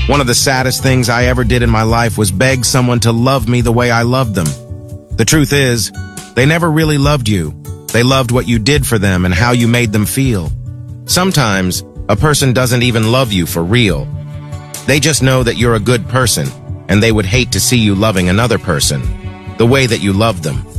One of the saddest things I ever did in my life was beg someone to love me the way I loved them. The truth is, they never really loved you. They loved what you did for them and how you made them feel. Sometimes, a person doesn't even love you for real. They just know that you're a good person, and they would hate to see you loving another person the way that you love them.